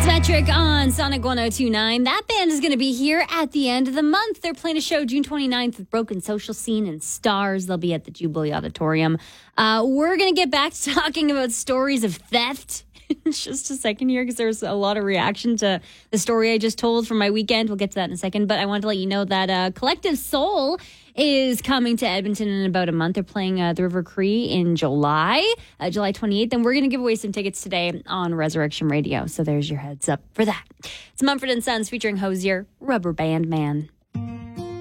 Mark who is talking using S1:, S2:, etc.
S1: Metric on Sonic 102.9. That band is going to be here at the end of the month. They're playing a show June 29th with Broken Social Scene and Stars. They'll be at the Jubilee Auditorium. We're going to get back to talking about stories of theft in just a second here, because there's a lot of reaction to the story I just told from my weekend. We'll get to that in a second. But I wanted to let you know that Collective Soul is coming to Edmonton in about a month. They're playing the River Cree in July 28th. And we're going to give away some tickets today on Resurrection Radio. So there's your heads up for that. It's Mumford & Sons featuring Hozier, Rubber Band Man.